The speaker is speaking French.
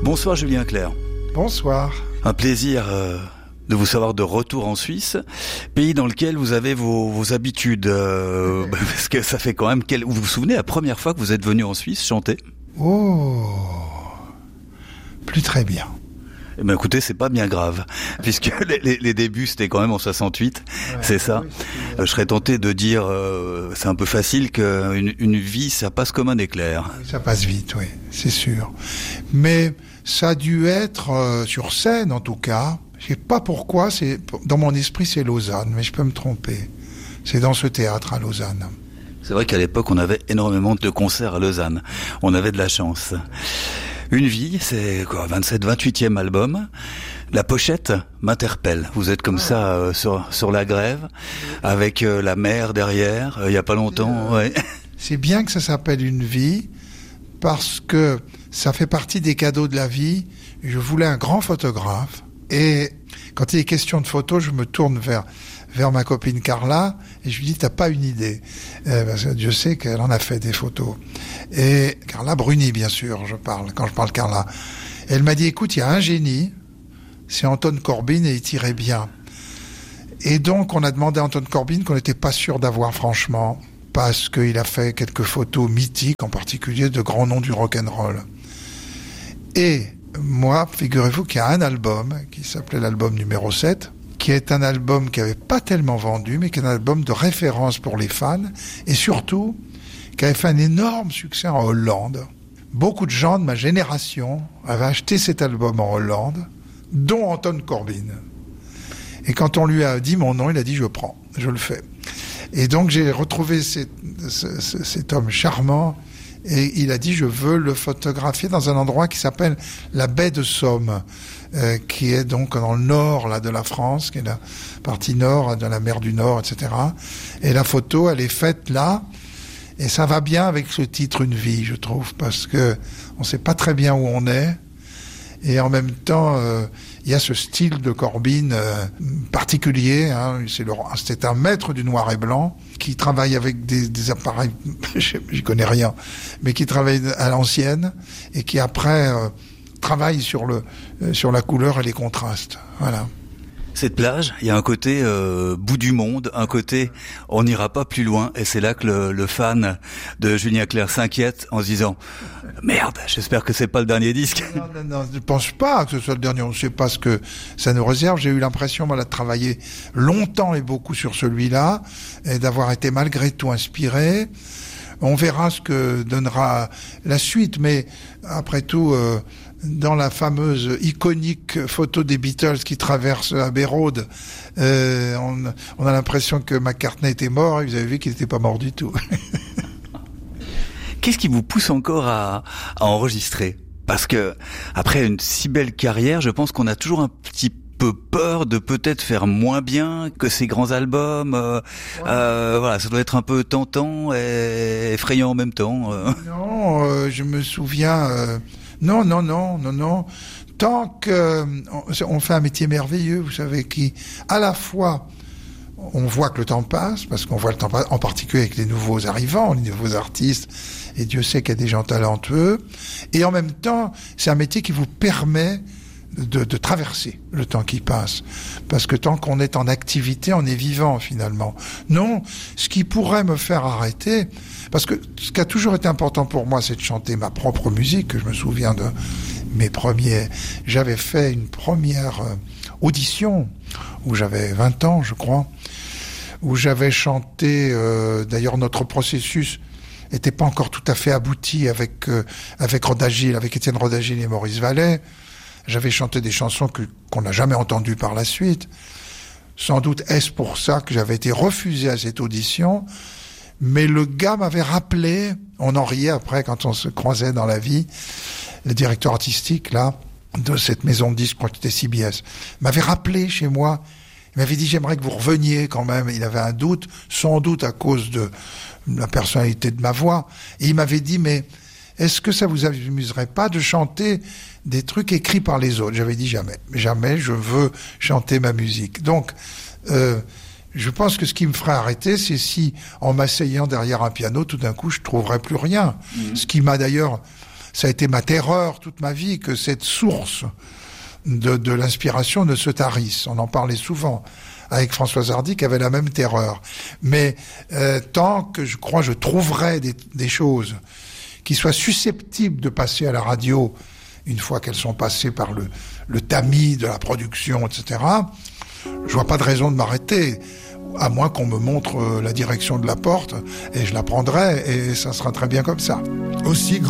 Bonsoir Julien Clerc. Bonsoir. Un plaisir de vous savoir de retour en Suisse, pays dans lequel vous avez vos habitudes. Parce que ça fait quand même... Vous vous souvenez la première fois que vous êtes venu en Suisse chanter ? Oh, plus très bien. Eh bien, écoutez, c'est pas bien grave, puisque les débuts, c'était quand même en 68, ouais, c'est ça. Oui, je serais tenté de dire, c'est un peu facile, qu'une vie, ça passe comme un éclair. Oui, ça passe vite, oui, c'est sûr. Mais ça a dû être, sur scène en tout cas, je sais pas pourquoi, dans mon esprit c'est Lausanne, mais je peux me tromper. C'est dans ce théâtre à Lausanne. C'est vrai qu'à l'époque, on avait énormément de concerts à Lausanne. On avait de la chance. Une vie, c'est quoi, 28e album. La pochette m'interpelle. Vous êtes comme ça sur la grève, avec la mer derrière, il y a pas longtemps. Ouais. C'est bien que ça s'appelle Une vie, parce que ça fait partie des cadeaux de la vie. Je voulais un grand photographe, et quand il est question de photos, je me tourne vers ma copine Carla, et je lui dis, t'as pas une idée? Parce que Dieu sait qu'elle en a fait des photos. Et Carla Bruni, bien sûr, quand je parle Carla. Et elle m'a dit, écoute, il y a un génie, c'est Anton Corbijn, et il tirait bien. Et donc, on a demandé à Anton Corbijn qu'on n'était pas sûr d'avoir, franchement, parce qu'il a fait quelques photos mythiques, en particulier de grands noms du rock'n'roll. Et moi, figurez-vous qu'il y a un album, qui s'appelait l'album numéro 7, qui est un album qui n'avait pas tellement vendu, mais qui est un album de référence pour les fans, et surtout, qui avait fait un énorme succès en Hollande. Beaucoup de gens de ma génération avaient acheté cet album en Hollande, dont Anton Corbijn. Et quand on lui a dit mon nom, il a dit « je prends, je le fais ». Et donc j'ai retrouvé cet homme charmant, et il a dit « je veux le photographier dans un endroit qui s'appelle la baie de Somme ». Qui est donc dans le nord là, de la France, qui est la partie nord de la mer du Nord, etc. Et la photo, elle est faite là, et ça va bien avec ce titre Une vie, je trouve, parce que on sait pas très bien où on est, et en même temps, il y a ce style de Corbijn particulier. Hein, c'est un maître du noir et blanc qui travaille avec des appareils, j'y connais rien, mais qui travaille à l'ancienne et qui après travaille sur la couleur et les contrastes. Voilà. Cette plage, il y a un côté bout du monde, un côté on n'ira pas plus loin, et c'est là que le fan de Julien Clerc s'inquiète en se disant merde, j'espère que c'est pas le dernier disque. Non, je pense pas que ce soit le dernier. On ne sait pas ce que ça nous réserve. J'ai eu l'impression, moi, de travailler longtemps et beaucoup sur celui-là, et d'avoir été malgré tout inspiré. On verra ce que donnera la suite, mais après tout, dans la fameuse iconique photo des Beatles qui traversent Abbey Road, on a l'impression que McCartney était mort, et vous avez vu qu'il n'était pas mort du tout. Qu'est-ce qui vous pousse encore à enregistrer ? Parce que après une si belle carrière, je pense qu'on a toujours un petit peu peur de peut-être faire moins bien que ces grands albums. Voilà, ça doit être un peu tentant et effrayant en même temps. Non, je me souviens... Non. Tant qu'on fait un métier merveilleux, vous savez, qui, à la fois, on voit que le temps passe, parce qu'on voit le temps passer, en particulier avec les nouveaux arrivants, les nouveaux artistes, et Dieu sait qu'il y a des gens talentueux, et en même temps, c'est un métier qui vous permet de traverser le temps qui passe. Parce que tant qu'on est en activité, on est vivant, finalement. Non, ce qui pourrait me faire arrêter, parce que ce qui a toujours été important pour moi, c'est de chanter ma propre musique, que je me souviens de mes premiers... J'avais fait une première audition, où j'avais 20 ans, je crois, où j'avais chanté, d'ailleurs notre processus n'était pas encore tout à fait abouti avec Rodagil, avec Étienne Rodagil et Maurice Vallet. J'avais chanté des chansons qu'on n'a jamais entendues par la suite. Sans doute est-ce pour ça que j'avais été refusé à cette audition. Mais le gars m'avait rappelé, on en riait après quand on se croisait dans la vie, le directeur artistique là de cette maison de disques, je crois que c'était CBS, m'avait rappelé chez moi. Il m'avait dit, j'aimerais que vous reveniez quand même. Il avait un doute, sans doute à cause de la personnalité de ma voix. Et il m'avait dit, mais est-ce que ça vous amuserait pas de chanter des trucs écrits par les autres ? J'avais dit jamais. Jamais je veux chanter ma musique. Donc, je pense que ce qui me ferait arrêter, c'est si, en m'asseyant derrière un piano, tout d'un coup, je trouverais plus rien. Ce qui m'a d'ailleurs ça a été ma terreur toute ma vie que cette source de l'inspiration ne se tarisse. On en parlait souvent avec Françoise Hardy qui avait la même terreur. Mais tant que je trouverai des choses qui soient susceptibles de passer à la radio une fois qu'elles sont passées par le tamis de la production, etc., je vois pas de raison de m'arrêter, à moins qu'on me montre la direction de la porte, et je la prendrai, et ça sera très bien comme ça. Aussi